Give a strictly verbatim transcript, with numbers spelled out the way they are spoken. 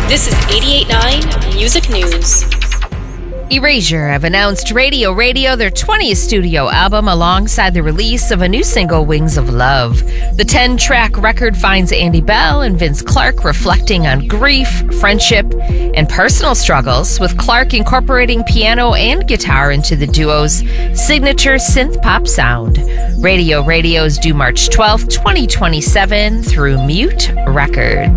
This is eighty-eight point nine Music News. Erasure have announced Radio Radio their twentieth studio album alongside the release of a new single, Wings of Love. The ten-track record finds Andy Bell and Vince Clarke reflecting on grief, friendship, and personal struggles, with Clarke incorporating piano and guitar into the duo's signature synth-pop sound. Radio Radio is due March twelfth, twenty twenty-seven through Mute Records.